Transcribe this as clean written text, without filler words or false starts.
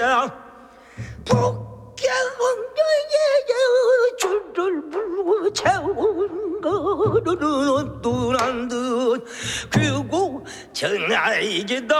북경의 줄을 불고 채운 거는 눈안 듯 그리고 전화이기다